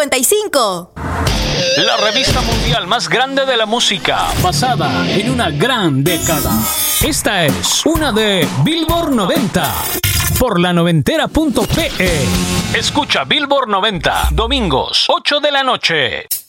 55. La revista mundial más grande de la música, basada en una gran década. Esta es una de Billboard 90 por la noventera.pe. Escucha Billboard 90, domingos, 8 de la noche.